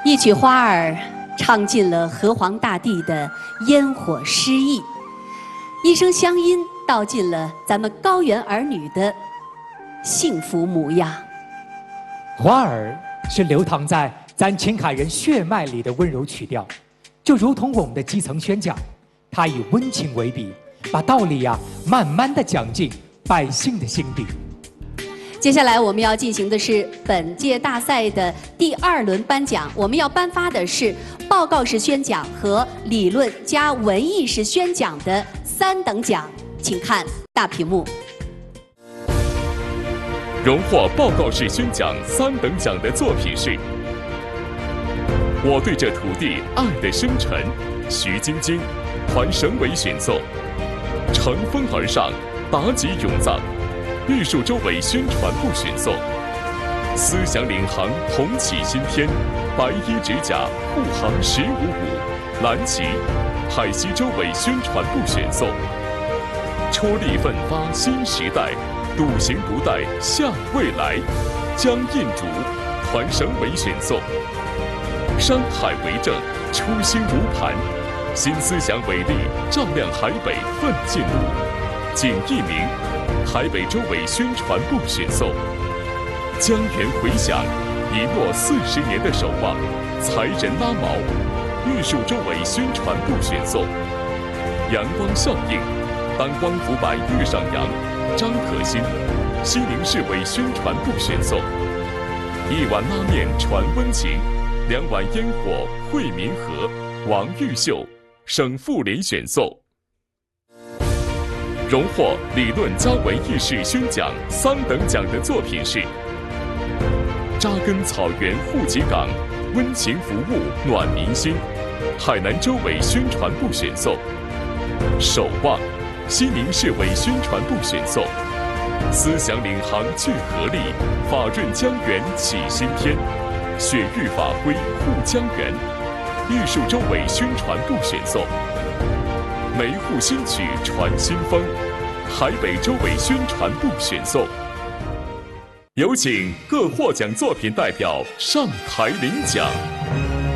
一曲花儿唱尽了河皇大帝的烟火诗意，一声乡音道尽了咱们高原儿女的幸福模样。 花儿是流淌在咱青海人血脉里的温柔曲调，就如同我们的基层宣讲，它以温情为笔，把道理慢慢的讲进百姓的心底。 接下来我们要进行的是本届大赛的第2轮颁奖，我们要颁发的是报告式宣讲和理论加文艺式宣讲的3等奖，请看大屏幕。 荣获报告式宣讲3等奖的作品是《我对这土地爱的深沉》，徐晶晶，团省委选奏；乘风而上，妲己咏藏，玉树州委宣传部选奏；思想领航，同启新天，白衣执甲，护航1555，蓝旗，海西州委宣传部选奏；出力奋发新时代，笃行不怠向未来，江印竹，团省委选奏；山海为政，初心如磐，新思想伟力，照亮海北奋进路，景一鸣，台北州委宣传部选奏；江源回响，一诺40年的守望，才人拉毛，玉树州委宣传部选奏；阳光效应，当光浮百日上扬，张可欣，西宁市委宣传部选奏；一碗拉面传温情，2碗烟火惠民和，王玉秀，省妇联选奏。荣获理论加文艺式宣讲3等奖的作品是《扎根草原户籍岗，温情服务暖民心》，海南州委宣传部选奏；守望，西宁市委宣传部选奏；思想领航聚合力，法润江源启新天，雪域法规护江源，玉树州委宣传部选奏；梅户新曲传新风，海北州委宣传部选奏。有请各获奖作品代表上台领奖。